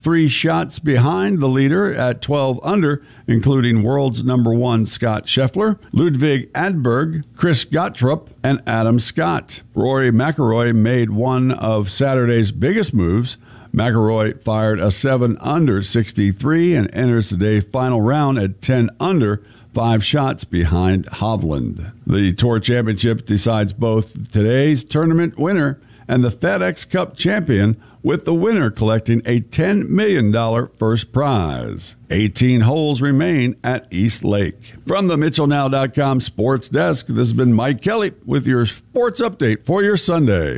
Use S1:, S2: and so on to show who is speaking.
S1: 3 shots behind the leader at 12 under, including world's number 1 Scott Scheffler, Ludwig Adberg, Chris Gottrup, and Adam Scott. Rory McIlroy made one of Saturday's biggest moves. McIlroy fired a 7 under 63 and enters today's final round at 10 under, 5 shots behind Hovland. The Tour Championship decides both today's tournament winner and the FedEx Cup champion, with the winner collecting a $10 million first prize. 18 holes remain at East Lake. From the MitchellNow.com sports desk, this has been Mike Kelly with your sports update for your Sunday.